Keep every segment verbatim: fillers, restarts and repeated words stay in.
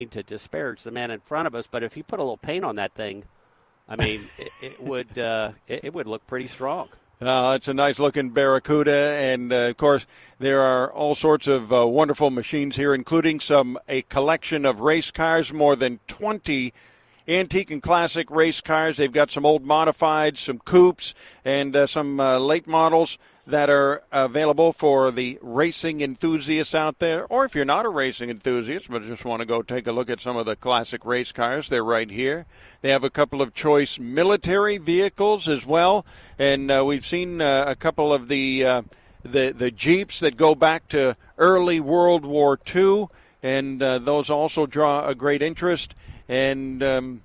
to disparage the man in front of us, but if you put a little paint on that thing, I mean, it, it would uh, it, it would look pretty strong. Uh, it's a nice-looking Barracuda, and, uh, of course, there are all sorts of uh, wonderful machines here, including some a collection of race cars, more than twenty antique and classic race cars. They've got some old modifieds, some coupes, and uh, some uh, late models that are available for the racing enthusiasts out there. Or if you're not a racing enthusiast but just want to go take a look at some of the classic race cars, they're right here. They have a couple of choice military vehicles as well. And uh, we've seen uh, a couple of the, uh, the the Jeeps that go back to early World War Two. And uh, those also draw a great interest. And um,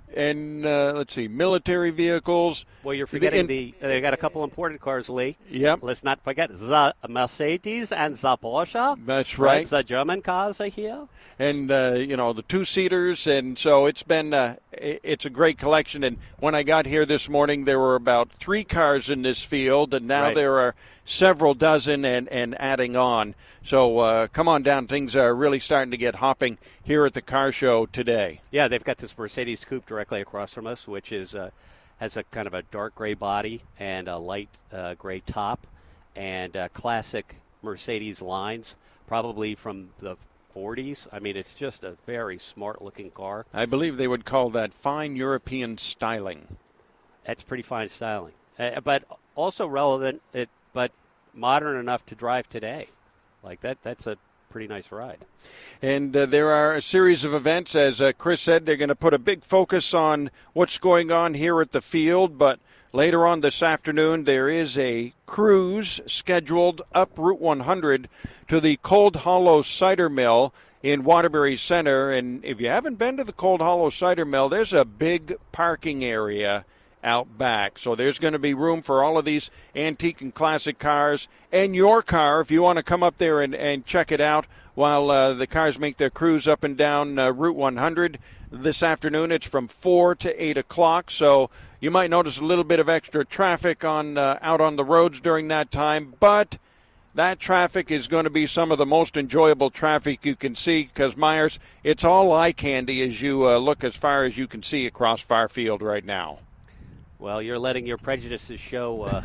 and uh, let's see, military vehicles. Well, you're forgetting the, the. They got a couple important cars, Lee. Yep. Let's not forget the Mercedes and the Porsche. That's right. The German cars are here. And uh, you know, the two seaters, and so it's been uh, it's a great collection. And when I got here this morning, there were about three cars in this field, and now right. there are several dozen and, and adding on. So uh, come on down. Things are really starting to get hopping here at the car show today. Yeah, they've got this Mercedes coupe directly across from us, which is uh, has a kind of a dark gray body and a light uh, gray top, and uh, classic Mercedes lines, probably from the forties. I mean, it's just a very smart-looking car. I believe they would call that fine European styling. That's pretty fine styling, uh, but also relevant. It, but modern enough to drive today. Like that, that's a pretty nice ride. And uh, there are a series of events. As uh, Chris said, they're going to put a big focus on what's going on here at the field. But later on this afternoon, there is a cruise scheduled up Route one hundred to the Cold Hollow Cider Mill in Waterbury Center. And if you haven't been to the Cold Hollow Cider Mill, there's a big parking area out back. So there's going to be room for all of these antique and classic cars and your car if you want to come up there and, and check it out while uh, the cars make their cruise up and down uh, Route one hundred this afternoon. It's from four to eight o'clock, so you might notice a little bit of extra traffic on uh, out on the roads during that time, but that traffic is going to be some of the most enjoyable traffic you can see because, Myers, it's all eye candy as you uh, look as far as you can see across Farfield right now. Well, you're letting your prejudices show, uh,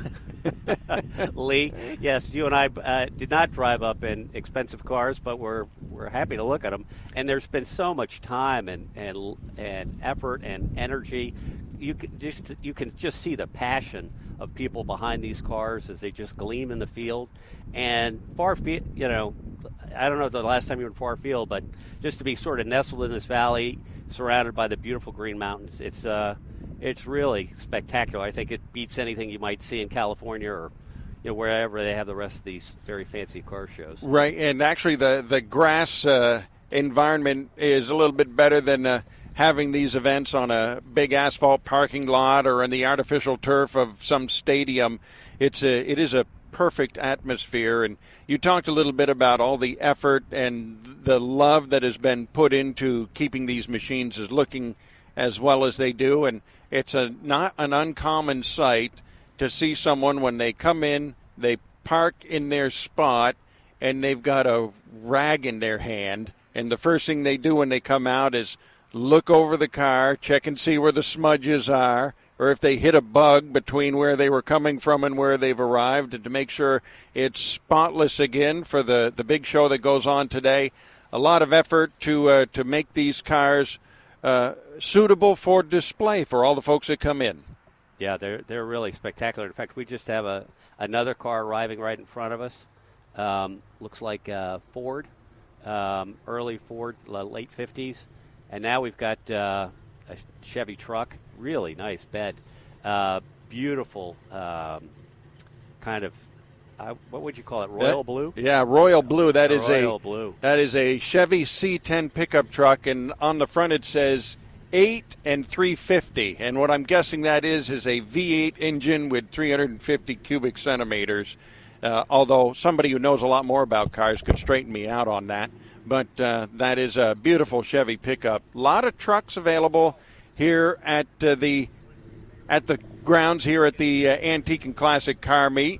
Lee. Yes, you and I uh, did not drive up in expensive cars, but we're we're happy to look at them. And there's been so much time and and and effort and energy. You can just you can just see the passion of people behind these cars as they just gleam in the field. And Farfield, you know, I don't know the last time you were in Farfield, but just to be sort of nestled in this valley, surrounded by the beautiful green mountains, it's uh. It's really spectacular. I think it beats anything you might see in California or you know, wherever they have the rest of these very fancy car shows. Right, and actually the, the grass uh, environment is a little bit better than uh, having these events on a big asphalt parking lot or in the artificial turf of some stadium. It's a, it is a perfect atmosphere, and you talked a little bit about all the effort and the love that has been put into keeping these machines as looking as well as they do, and it's a not an uncommon sight to see someone when they come in, they park in their spot, and they've got a rag in their hand, and the first thing they do when they come out is look over the car, check and see where the smudges are, or if they hit a bug between where they were coming from and where they've arrived, and to make sure it's spotless again for the, the big show that goes on today. A lot of effort to uh, to make these cars uh, suitable for display for all the folks that come in. Yeah, they're they're really spectacular. In fact, we just have a another car arriving right in front of us. Um, looks like uh, Ford, um, early Ford, late fifties, and now we've got uh, a Chevy truck. Really nice bed, uh, beautiful, um, kind of. Uh, what would you call it? Royal that, blue? Yeah, royal blue. That is royal a blue. That is a Chevy C ten pickup truck, and on the front it says eight and three fifty. And what I'm guessing that is is a V eight engine with three hundred fifty cubic centimeters. Uh, although somebody who knows a lot more about cars could straighten me out on that. But uh, that is a beautiful Chevy pickup. A lot of trucks available here at uh, the at the grounds here at the uh, Antique and Classic Car Meet.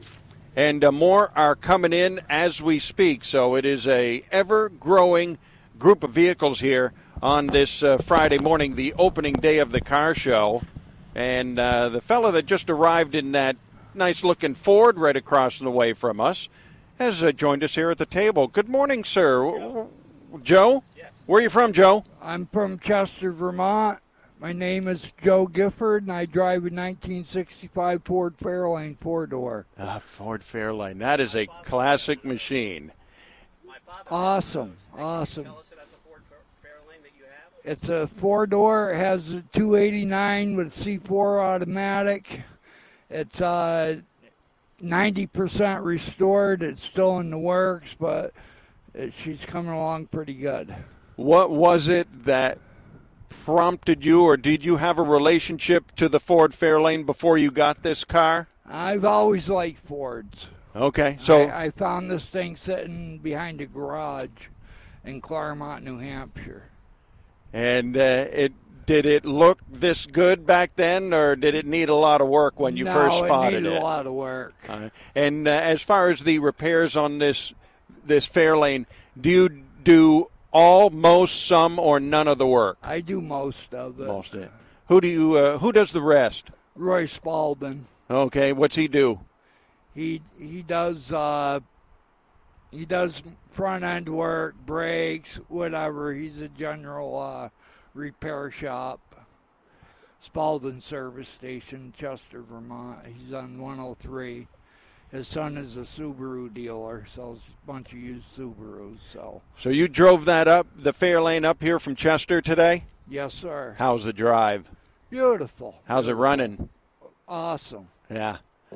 And uh, more are coming in as we speak. So it is a ever-growing group of vehicles here on this uh, Friday morning, the opening day of the car show. And uh, the fellow that just arrived in that nice-looking Ford right across the way from us has uh, joined us here at the table. Good morning, sir. Joe? Joe? Yes. Where are you from, Joe? I'm from Chester, Vermont. My name is Joe Gifford, and I drive a nineteen sixty-five Ford Fairlane four-door. Ah, Ford Fairlane. That is a classic machine. Awesome, awesome. Tell us about the Ford Fairlane that you have. It's a four-door. It has a two eighty-nine with C four automatic. It's uh, ninety percent restored. It's still in the works, but it, she's coming along pretty good. What was it that prompted you, or did you have a relationship to the Ford Fairlane before you got this car? I've always liked Fords. Okay, so I, I found this thing sitting behind a garage in Claremont, New Hampshire. And uh, it did it look this good back then, or did it need a lot of work when you no, first spotted it? it needed a lot of work. Uh, and uh, as far as the repairs on this this Fairlane, do you do all, most, some, or none of the work? I do most of it. Most of it. Who do you? Uh, who does the rest? Roy Spalding. Okay, what's he do? He he does uh, he does front end work, brakes, whatever. He's a general uh, repair shop. Spalding Service Station, Chester, Vermont. He's on one oh three. His son is a Subaru dealer, sells a bunch of used Subarus. So, so you drove that up, the Fairlane up here from Chester today? Yes, sir. How's the drive? Beautiful. How's Beautiful. it running? Awesome. Yeah.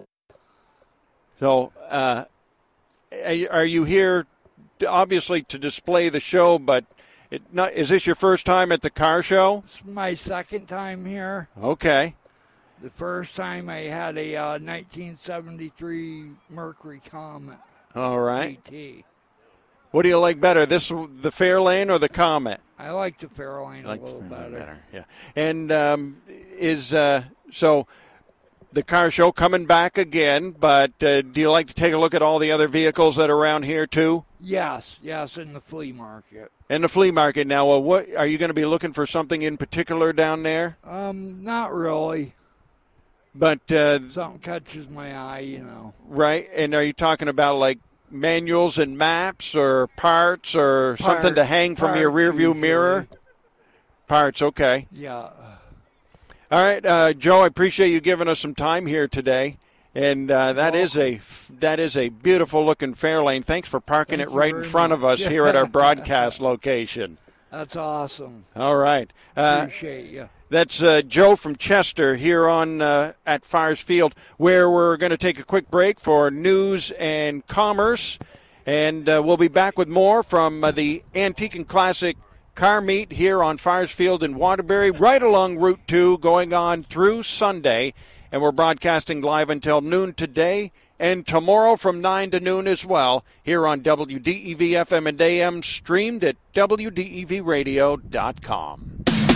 So, uh, are you here, to, obviously, to display the show, but it not, is this your first time at the car show? It's my second time here. Okay. The first time I had a uh, nineteen seventy-three Mercury Comet. All right. G T. What do you like better, this the Fairlane or the Comet? I like the Fairlane like a little better. better. Yeah. And um, is uh, so the car show coming back again? But uh, do you like to take a look at all the other vehicles that are around here too? Yes, yes, in the flea market. In the flea market now. Well, what are you going to be looking for? Something in particular down there? Um, not really. But uh, something catches my eye, you know. Right, and are you talking about like manuals and maps, or parts, or parts, something to hang from your rearview mirror? Parts, okay. Yeah. All right, uh, Joe. I appreciate you giving us some time here today, and uh, that well, is a that is a beautiful looking Fairlane. Thanks for parking Thank it right in front much. of us here at our broadcast location. That's awesome. All right. Uh, appreciate you. That's uh, Joe from Chester here on uh, at Fires Field, where we're going to take a quick break for news and commerce, and uh, we'll be back with more from uh, the Antique and Classic Car Meet here on Fires Field in Waterbury, right along Route two, going on through Sunday, and we're broadcasting live until noon today and tomorrow from nine to noon as well here on W D E V F M and A M, streamed at W D E V radio dot com.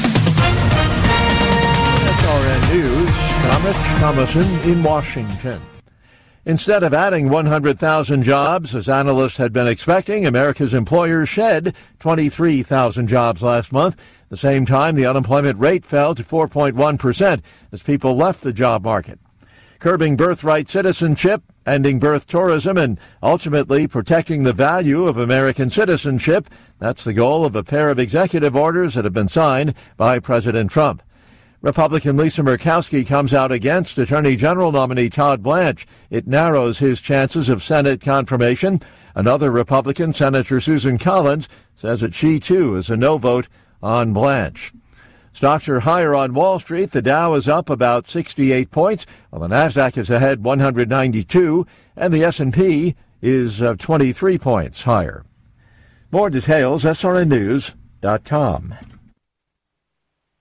S R N News, Thomas Thomason in Washington. Instead of adding one hundred thousand jobs, as analysts had been expecting, America's employers shed twenty-three thousand jobs last month. At the same time, the unemployment rate fell to four point one percent as people left the job market. Curbing birthright citizenship, ending birth tourism, and ultimately protecting the value of American citizenship, that's the goal of a pair of executive orders that have been signed by President Trump. Republican Lisa Murkowski comes out against Attorney General nominee Todd Blanche. It narrows his chances of Senate confirmation. Another Republican, Senator Susan Collins, says that she, too, is a no vote on Blanche. Stocks are higher on Wall Street. The Dow is up about sixty-eight points, while the Nasdaq is ahead one hundred ninety-two, and the S and P is uh, twenty-three points higher. More details, S R N news dot com.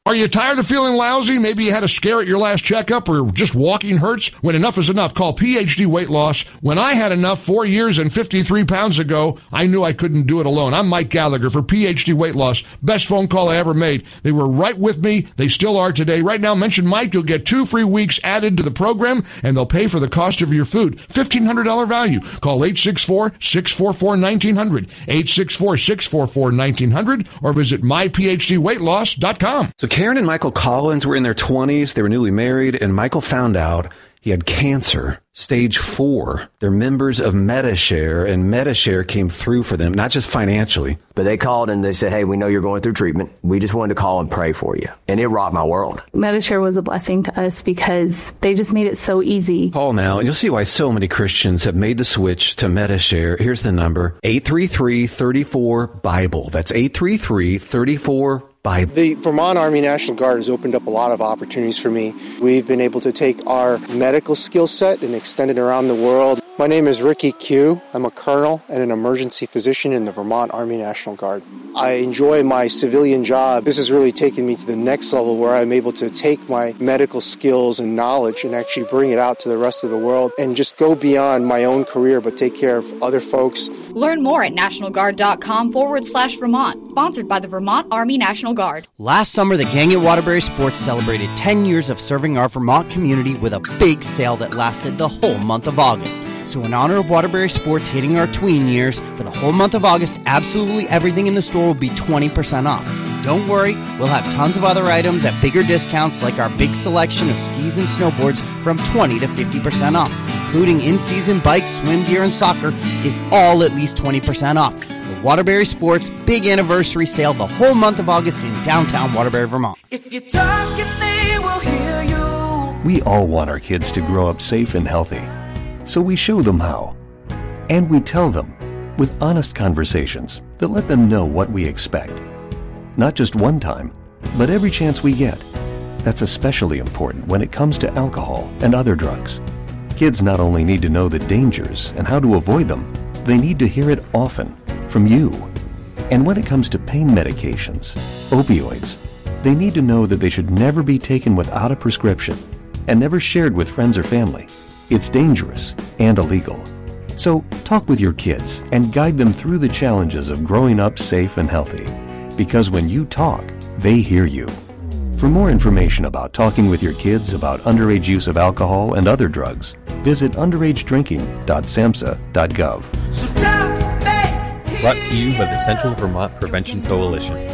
Are you tired of feeling lousy? Maybe you had a scare at your last checkup or just walking hurts? When enough is enough, call P H D Weight Loss. When I had enough four years and fifty-three pounds ago, I knew I couldn't do it alone. I'm Mike Gallagher for P H D Weight Loss. Best phone call I ever made. They were right with me. They still are today. Right now, mention Mike. You'll get two free weeks added to the program, and they'll pay for the cost of your food. fifteen hundred dollars value. Call eight six four, six four four, one nine zero zero, eight six four, six four four, one nine zero zero, or visit my p h d weight loss dot com. So Karen and Michael Collins were in their twenties. They were newly married, and Michael found out he had cancer, stage four. They're members of MediShare, and MediShare came through for them, not just financially. But they called and they said, hey, we know you're going through treatment. We just wanted to call and pray for you. And it rocked my world. MediShare was a blessing to us because they just made it so easy. Call now, and you'll see why so many Christians have made the switch to MediShare. Here's the number, eight three three, three four, Bible. That's eight three three, three four, Bible. The Vermont Army National Guard has opened up a lot of opportunities for me. We've been able to take our medical skill set and extend it around the world. My name is Ricky Q. I'm a colonel and an emergency physician in the Vermont Army National Guard. I enjoy my civilian job. This has really taken me to the next level where I'm able to take my medical skills and knowledge and actually bring it out to the rest of the world and just go beyond my own career but take care of other folks. Learn more at nationalguard.com forward slash Vermont. Sponsored by the Vermont Army National Guard. Last summer, the gang at Waterbury Sports celebrated ten years of serving our Vermont community with a big sale that lasted the whole month of August. So in honor of Waterbury Sports hitting our tween years, for the whole month of August, absolutely everything in the store will be twenty percent off. Don't worry, we'll have tons of other items at bigger discounts like our big selection of skis and snowboards from twenty to fifty percent off, including in-season bikes, swim gear, and soccer is all at least twenty percent off. The Waterbury Sports Big Anniversary Sale the whole month of August in downtown Waterbury, Vermont. If you talk and they will hear you. We all want our kids to grow up safe and healthy, so we show them how. And we tell them with honest conversations that let them know what we expect. Not just one time, but every chance we get. That's especially important when it comes to alcohol and other drugs. Kids not only need to know the dangers and how to avoid them, they need to hear it often from you. And when it comes to pain medications, opioids, they need to know that they should never be taken without a prescription and never shared with friends or family. It's dangerous and illegal. So talk with your kids and guide them through the challenges of growing up safe and healthy. Because when you talk, they hear you. For more information about talking with your kids about underage use of alcohol and other drugs, visit underage drinking dot samhsa dot gov. So talk, Brought to you by the Central Vermont Prevention Coalition.